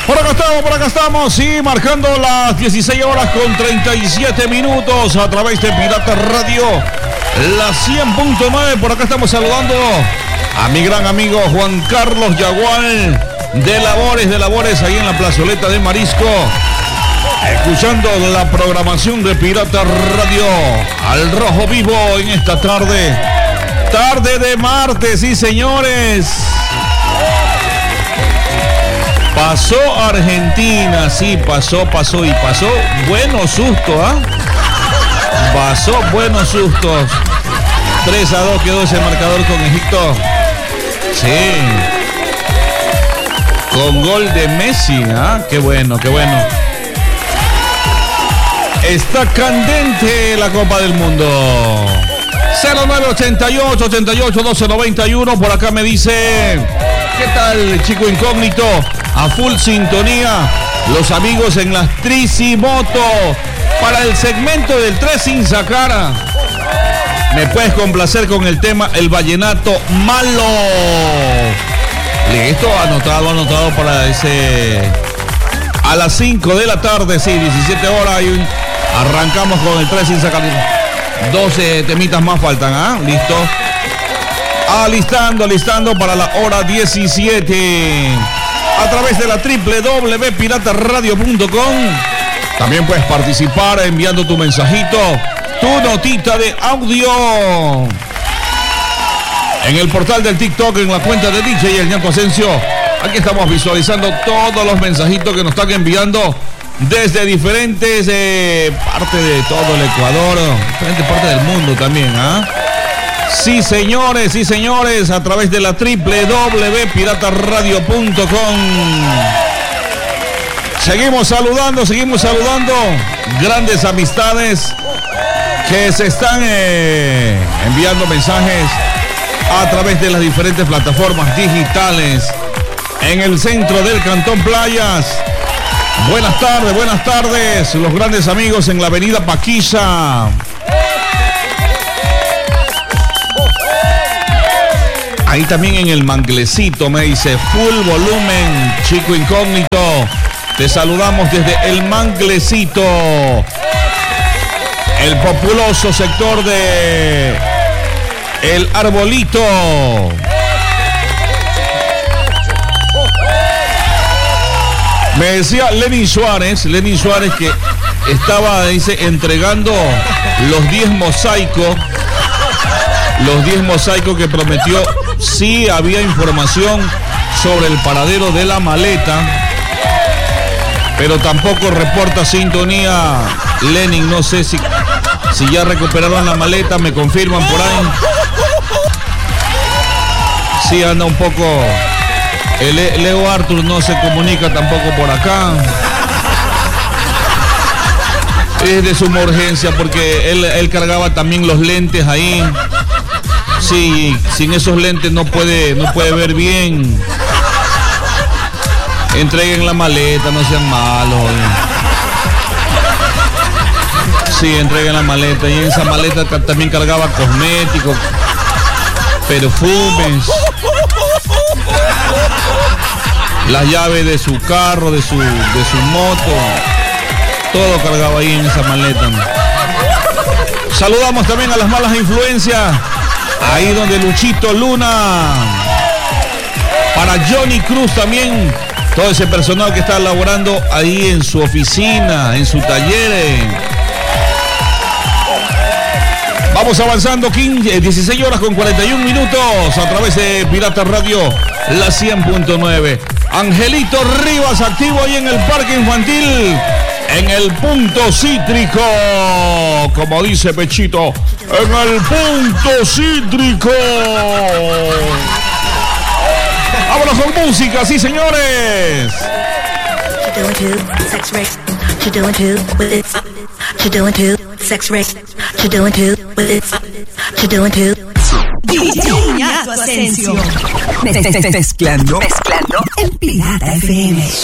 Por acá estamos, sí, marcando las 16 horas con 37 minutos a través de Pirata Radio, la 100.9. Por acá estamos saludando a mi gran amigo Juan Carlos Yagual de Labores, ahí en la plazoleta de Marisco, escuchando la programación de Pirata Radio al rojo vivo en esta tarde de martes, sí señores. Pasó Argentina, sí, pasó buenos sustos, ¿ah? Pasó buenos sustos. 3-2 quedó ese marcador con Egipto. Sí. Con gol de Messi, ¿ah? Qué bueno. Está candente la Copa del Mundo. 0988-88-1291. Por acá me dice: ¿qué tal, chico incógnito? A full sintonía, los amigos en las Tricimoto. Para el segmento del 3 sin sacar, ¿me puedes complacer con el tema El Vallenato Malo? Listo, anotado para ese. A las 5 de la tarde, sí, 17 horas. Y arrancamos con el 3 sin sacar. 12 temitas más faltan, ¿ah? Listo. Alistando para la hora 17. A través de la www.pirataradio.com. También puedes participar enviando tu mensajito, tu notita de audio. En el portal del TikTok, en la cuenta de DJ El Ñato Asensio. Aquí estamos visualizando todos los mensajitos que nos están enviando desde diferentes partes de todo el Ecuador, diferentes partes del mundo también, ¿ah? Sí, señores, a través de la www.pirataradio.com. Seguimos saludando grandes amistades que se están enviando mensajes a través de las diferentes plataformas digitales en el centro del Cantón Playas. Buenas tardes, los grandes amigos en la avenida Paquilla. Ahí también en el Manglecito me dice full volumen, chico incógnito. Te saludamos desde el Manglecito, el populoso sector de El Arbolito. Me decía Lenin Suárez que estaba, dice, entregando los 10 mosaicos que prometió. Sí había información sobre el paradero de la maleta, pero tampoco reporta sintonía Lenin. No sé si ya recuperaron la maleta, me confirman por ahí. Sí anda un poco. Leo Arthur no se comunica tampoco por acá. Es de suma urgencia porque él cargaba también los lentes ahí. Sí, sin esos lentes no puede ver bien. Entreguen la maleta, no sean malos. Sí, entreguen la maleta. Y en esa maleta también cargaba cosméticos, perfumes, las llaves de su carro, de su moto. Todo cargaba ahí en esa maleta. Saludamos también a las malas influencias. Ahí donde Luchito Luna. Para Johnny Cruz también. Todo ese personal que está laborando ahí en su oficina, en su taller. Vamos avanzando, 16 horas con 41 minutos a través de Pirata Radio, la 100.9. Angelito Rivas activo ahí en el parque infantil, en el punto cítrico, como dice Pechito, en el punto cítrico. Vámonos con música, sí señores. DJ Ñato Asensio. Mezclando en Pirata FM.